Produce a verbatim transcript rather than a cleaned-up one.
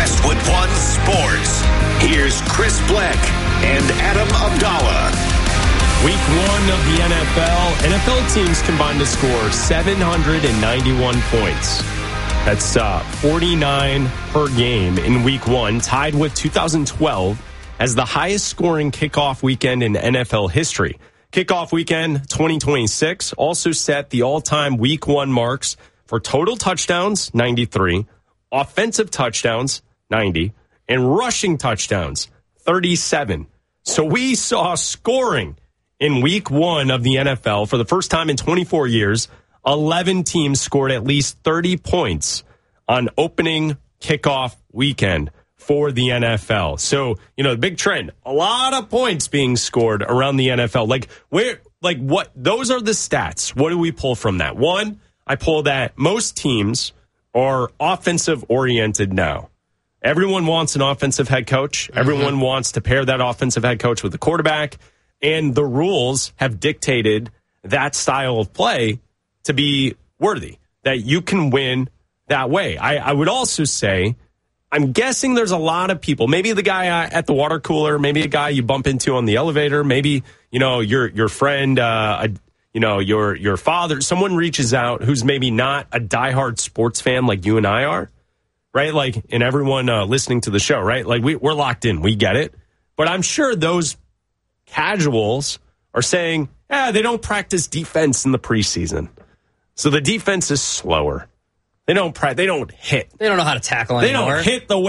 Westwood One Sports. Here's Chris Bleck and Adam Abdallah. Week one of the N F L. N F L teams combined to score seven hundred ninety-one points. That's uh, forty-nine per game in week one, tied with two thousand twelve as the highest scoring kickoff weekend in N F L history. Kickoff weekend twenty twenty-six also set the all-time week one marks for total touchdowns, ninety-three, offensive touchdowns, ninety, and rushing touchdowns, thirty-seven. So we saw scoring in week one of the N F L for the first time in twenty-four years. eleven teams scored at least thirty points on opening kickoff weekend for the N F L. So, you know, the big trend, a lot of points being scored around the N F L. Like, where, like what, those are the stats. What do we pull from that? One, I pull that most teams are offensive oriented now. Everyone wants an offensive head coach. Mm-hmm. Everyone wants to pair that offensive head coach with the quarterback. And the rules have dictated that style of play to be worthy, that you can win that way. I, I would also say, I'm guessing there's a lot of people, maybe the guy uh, at the water cooler, maybe a guy you bump into on the elevator, maybe, you know, your your friend, uh, a, you know, your your father, someone reaches out who's maybe not a diehard sports fan like you and I are, right? Like, and everyone uh, listening to the show, right? Like, we, we're locked in, we get it. But I'm sure those casuals are saying, yeah, they don't practice defense in the preseason. So the defense is slower. They don't pra- They don't hit. They don't know how to tackle they anymore. They don't hit the way